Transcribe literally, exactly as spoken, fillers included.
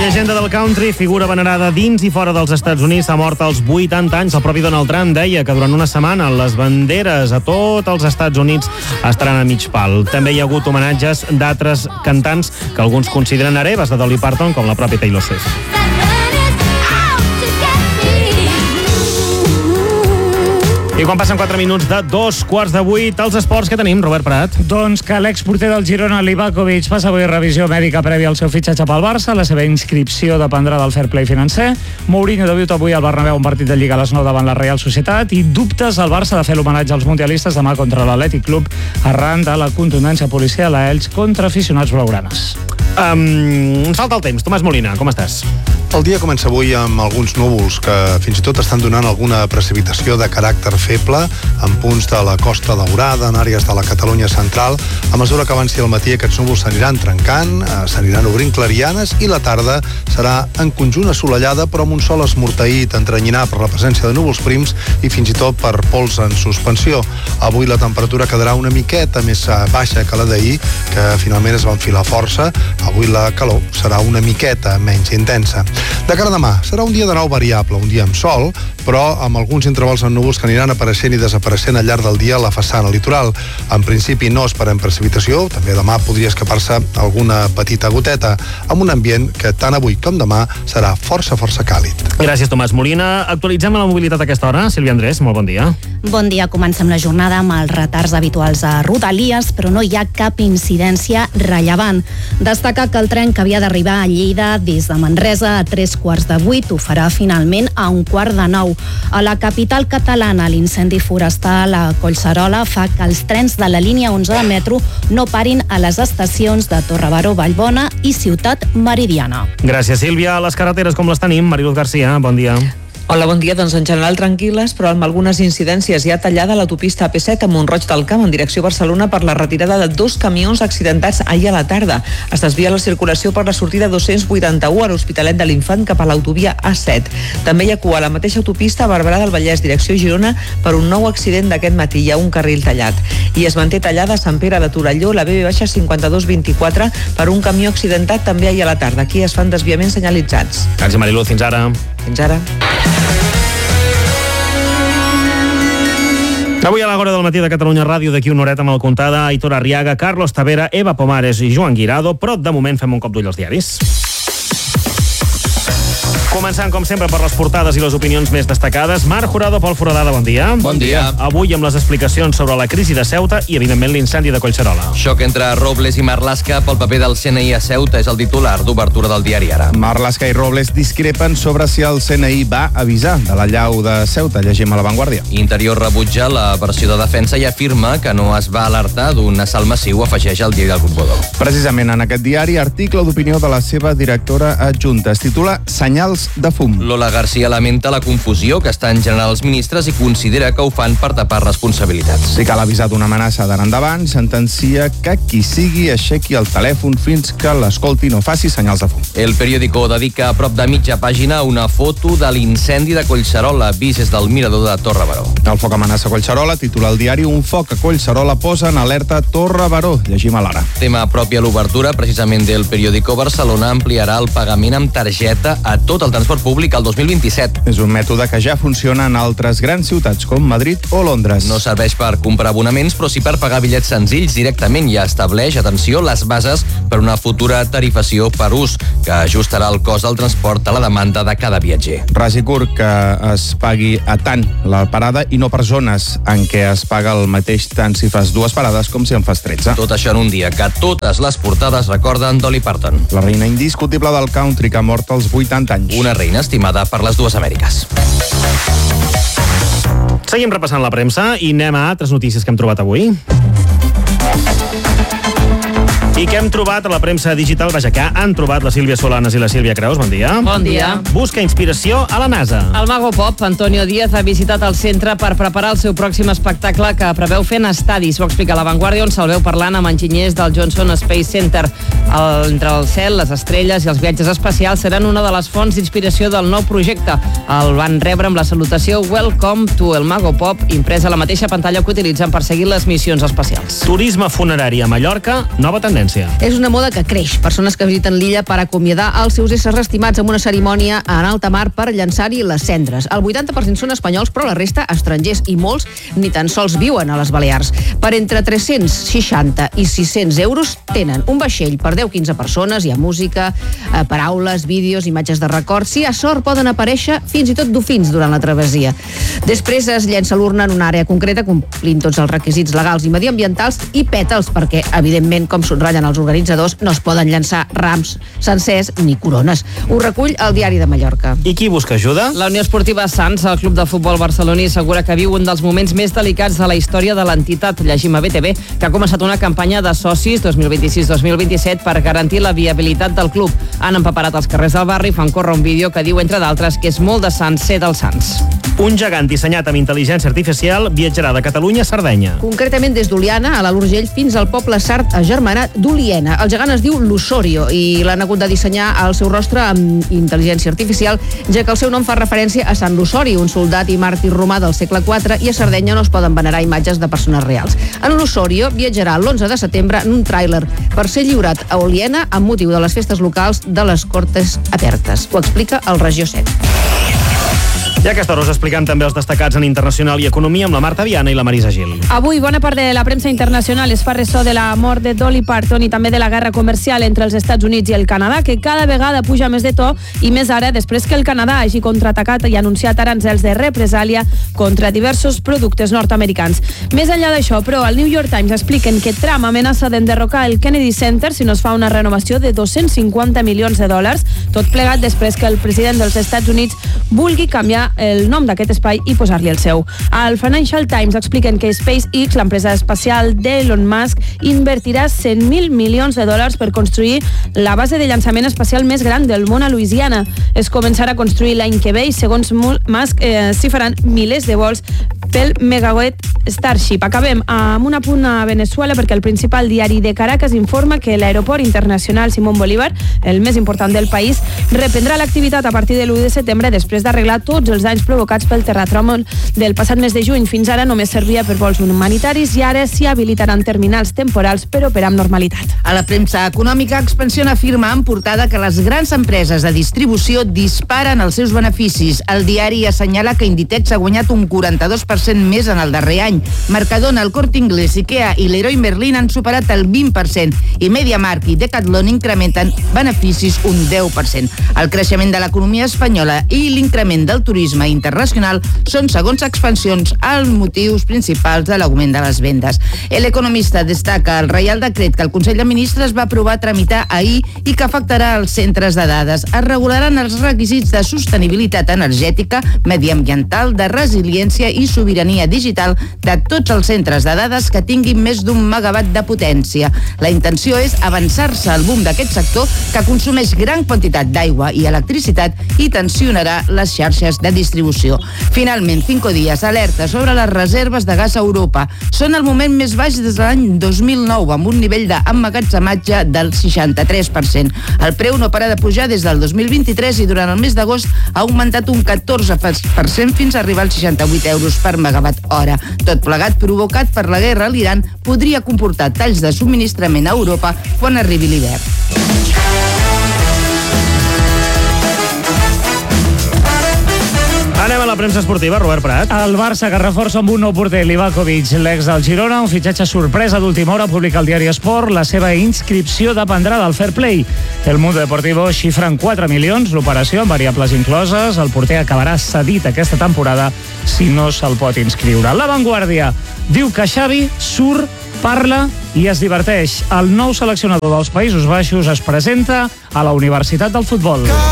llegenda del country, figura venerada dins i fora dels Estats Units, ha mort als vuitanta anys. El propi Donald Trump deia que durant una setmana les banderes a tots els Estats Units estaran a mig pal. També hi ha hagut homenatges d'altres cantants que alguns consideren hereves de Dolly Parton, com la pròpia Taylor Swift. I quan passen quatre minuts de dos quarts de vuit, als esports, què tenim, Robert Prat? Doncs que l'exporter del Girona, Livakovic, passa avui revisió mèdica prèvia al seu fitxatge pel Barça. La seva inscripció dependrà del fair play financer. Mourinho debuta avui al Bernabéu un partit de Lliga a les nou davant la Real Societat i dubtes al Barça de fer l'homenatge als mundialistes demà contra l'Atlètic Club arran de la contundència policial a Elx contra aficionats blaugranes. Um, ens falta el temps. Tomàs Molina, com estàs? El dia comença avui amb alguns núvols que fins i tot estan donant alguna precipitació de caràcter feble en punts de la Costa Daurada, en àrees de la Catalunya central. A mesura que avanci el matí, aquests núvols s'aniran trencant, eh, s'aniran obrint clarianes i la tarda serà en conjunt assolellada, però amb un sol esmorteït, entranyinar per la presència de núvols prims i fins i tot per pols en suspensió. Avui la temperatura quedarà una miqueta més baixa que la d'ahir, que finalment es va enfilar força. Avui la calor serà una miqueta menys intensa. De cara a demà, serà un dia de nou variable, un dia amb sol, però amb alguns intervals en núvols que aniran apareixent i desapareixent al llarg del dia a la façana litoral. En principi no esperem precipitació, també demà podria escapar-se alguna petita goteta, amb un ambient que tant avui com demà serà força, força càlid. Gràcies, Tomàs Molina. Actualitzem la mobilitat a aquesta hora. Sílvia Andrés, molt bon dia. Bon dia, comencem la jornada amb els retards habituals a Rodalies, però no hi ha cap incidència rellevant. Destaca que el tren que havia d'arribar a Lleida des de Manresa a tres quarts de vuit ho farà finalment a un quart de nou. A la capital catalana, l'incendi forestal a Collserola fa que els trens de la línia onze de metro no parin a les estacions de Torre-Baró, Vallbona i Ciutat Meridiana. Gràcies, Sílvia. A les carreteres com les tenim? Mariluz Garcia, bon dia. Hola, bon dia. Doncs en general tranquil·les, però amb algunes incidències. Hi ha tallada la autopista A P set a Mont-roig del Camp en direcció a Barcelona per la retirada de dos camions accidentats ahir a la tarda. Es desvia la circulació per la sortida dos-cents vuitanta-u a l'Hospitalet de l'Infant cap a l'autovia A set. També hi ha cua a la mateixa autopista a Barberà del Vallès, direcció Girona, per un nou accident d'aquest matí. Hi ha un carril tallat. I es manté tallada a Sant Pere de Torelló la B B cinquanta-dos vint-i-quatre per un camió accidentat també ahir a la tarda. Aquí es fan desviaments senyalitzats. Gràcies, Mariluz. Fins ara. Fins ara. Avui a l'Agora del matí de Catalunya Ràdio, d'aquí una horeta amb el Contada, Aitor Arriaga, Carlos Tavera, Eva Pomares i Joan Guirado, però de moment fem un cop d'ull als diaris. Començant, com sempre, per les portades i les opinions més destacades. Marc Jurado, Pol Foradada, bon dia. Bon dia. Avui amb les explicacions sobre la crisi de Ceuta i, evidentment, l'incendi de Collserola. Xoc entre Robles i Marlaska pel paper del C N I a Ceuta és el titular d'obertura del diari Ara. Marlaska i Robles discrepen sobre si el C N I va avisar de la llau de Ceuta. Llegim a La Vanguardia. Interior rebutja la versió de defensa i afirma que no es va alertar d'un assalt massiu, afegeix el diari del Grup Godó. Precisament en aquest diari, article d'opinió de la seva directora adjunta. Es titula Senyals de fum. Lola García lamenta la confusió que estan generant els ministres i considera que ho fan per tapar responsabilitats. Si cal avisar d'una amenaça d'ara endavant, sentencia que qui sigui aixequi el telèfon fins que l'escolti no faci senyals de fum. El periòdico dedica a prop de mitja pàgina una foto de l'incendi de Collserola, vist des del mirador de Torre Baró. El foc amenaça Collserola, titula el diari Un foc a Collserola posa en alerta Torre Baró. Llegim a l'Ara. Tema propi a l'obertura, precisament del periòdico Barcelona, ampliarà el pagament amb targeta a tot el transport públic al dos mil vint-i-set. És un mètode que ja funciona en altres grans ciutats com Madrid o Londres. No serveix per comprar abonaments, però sí per pagar bitllets senzills directament i estableix, atenció, les bases per una futura tarifació per ús, que ajustarà el cost del transport a la demanda de cada viatger. Ras i curt, que es pagui a tant la parada i no per zones en què es paga el mateix tant si fas dues parades com si en fas tretze. Tot això en un dia que totes les portades recorden Dolly Parton. La reina indiscutible del country que ha mort als vuitanta anys. Una reina estimada per les dues Amèriques. Seguim repassant la premsa i anem a altres notícies que hem trobat avui. I què hem trobat a la premsa digital? Vaja, que han trobat la Sílvia Solanes i la Sílvia Creus. Bon dia. Bon dia. Busca inspiració a la NASA. El mago pop, Antonio Díaz, ha visitat el centre per preparar el seu pròxim espectacle que preveu fer en estadis. Ho explica La Vanguardia, on se'l veu parlant amb enginyers del Johnson Space Center. El, entre el cel, les estrelles i els viatges espacials seran una de les fonts d'inspiració del nou projecte. El van rebre amb la salutació Welcome to el Mago Pop, impresa a la mateixa pantalla que utilitzen per seguir les missions espacials. Turisme funerari a Mallorca, nova tendència. València. És una moda que creix. Persones que visiten l'illa per acomiadar els seus éssers estimats amb una cerimònia en alta mar per llançar-hi les cendres. El vuitanta per cent són espanyols, però la resta estrangers, i molts ni tan sols viuen a les Balears. Per entre tres-cents seixanta i sis-cents euros tenen un vaixell per deu a quinze persones, hi ha música, eh, paraules, vídeos, imatges de record. Si hi ha sort, poden aparèixer fins i tot dofins durant la travessia. Després es llença l'urna en una àrea concreta, complint tots els requisits legals i mediambientals, i pètals, perquè, evidentment, com subratllen els organitzadors, no es poden llançar rams sencers ni corones. Ho recull el Diari de Mallorca. I qui busca ajuda? La Unió Esportiva Sants, el club de futbol barceloní, assegura que viu un dels moments més delicats de la història de l'entitat. Llegim a B T V que ha començat una campanya de socis dos mil vint-i-sis dos mil vint-i-set per garantir la viabilitat del club. Han empaparat els carrers del barri i fan córrer un vídeo que diu, entre d'altres, que és molt de Sants ser dels Sants. Un gegant dissenyat amb intel·ligència artificial viatjarà de Catalunya a Sardenya. Concretament des d'Oliana, a l'Alt Urgell, fins al poble sard agermanat d'Oliena. El gegant es diu L'Osorio i l'han hagut de dissenyar al seu rostre amb intel·ligència artificial, ja que el seu nom fa referència a Sant Losori, un soldat i màrtir romà del segle quatre, i a Sardenya no es poden venerar imatges de persones reals. En L'Osorio viatjarà l'onze de setembre en un tràiler per ser lliurat a Oliena amb motiu de les festes locals de les Cortes Apertes. Ho explica el Regió set. I a aquesta hora us explicam també els destacats en internacional i economia amb la Marta Viana i la Marisa Gil. Avui bona part de la premsa internacional es fa ressò de la mort de Dolly Parton i també de la guerra comercial entre els Estats Units i el Canadà, que cada vegada puja més de to, i més ara després que el Canadà hagi contraatacat i anunciat aranzels de represàlia contra diversos productes nord-americans. Més enllà d'això, però, al New York Times expliquen que Trump amenaça d'enderrocar el Kennedy Center si no es fa una renovació de dos-cents cinquanta milions de dòlars, tot plegat després que el president dels Estats Units vulgui canviar el nom d'aquest espai i posar-li el seu. Al Financial Times expliquen que SpaceX, l'empresa espacial d'Elon Musk, invertirà cent mil milions de dòlars per construir la base de llançament espacial més gran del món a Louisiana. Es començarà a construir l'any que ve i, segons Musk, eh, s'hi faran milers de vols pel megawatt Starship. Acabem amb un apunt a Venezuela perquè el principal diari de Caracas informa que l'aeroport internacional Simón Bolívar, el més important del país, reprendrà l'activitat a partir de l'u de setembre després d'arreglar tots els danys provocats pel terratrèmol del passat mes de juny. Fins ara només servia per vols humanitaris i ara s'hi habilitaran terminals temporals per operar amb normalitat. A la premsa econòmica, Expansión afirma en portada que les grans empreses de distribució disparen els seus beneficis. El diari assenyala que Inditex ha guanyat un quaranta-dos per cent més en el darrer any. Mercadona, el Corte Inglés, Ikea i Leroy Merlin han superat el vint per cent i MediaMarkt i Decathlon incrementen beneficis un deu per cent. El creixement de l'economia espanyola i l'increment del turisme internacional són, segons Expansions, els motius principals de l'augment de les vendes. L'economista destaca el Reial Decret que el Consell de Ministres va aprovar tramitar ahir i que afectarà els centres de dades. Es regularan els requisits de sostenibilitat energètica, mediambiental, de resiliència i sobirania digital de tots els centres de dades que tinguin més d'un megawatt de potència. La intenció és avançar-se al boom d'aquest sector que consumeix gran quantitat d'aigua i electricitat i tensionarà les xarxes de distribució. Finalment, Cinco Días alerta sobre les reserves de gas a Europa. Són el moment més baix des de l'any dos mil nou, amb un nivell d'emmagatzematge del seixanta-tres per cent. El preu no para de pujar des del dos mil vint-i-tres i durant el mes d'agost ha augmentat un catorze per cent fins a arribar als seixanta-vuit euros per megawatt hora. Tot plegat, provocat per la guerra a l'Iran, podria comportar talls de subministrament a Europa quan arribi l'hivern. Anem a la premsa esportiva, Robert Prat. El Barça, que reforça amb un nou porter, Livakovic, l'ex del Girona, un fitxatge sorpresa d'última hora, publica el diari Esport. La seva inscripció dependrà del fair play. El Mundo Deportivo xifra en quatre milions l'operació, amb variables incloses. El porter acabarà cedit aquesta temporada si no se'l pot inscriure. La Vanguardia diu que Xavi surt, parla i es diverteix. El nou seleccionador dels Països Baixos es presenta a la Universitat del Futbol.